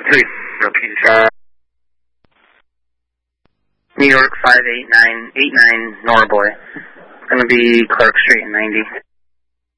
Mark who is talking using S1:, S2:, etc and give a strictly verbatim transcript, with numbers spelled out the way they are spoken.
S1: Three, repeat. Uh, New York five eight nine eight nine Nora Boy. It's going to be Clark Street in ninety.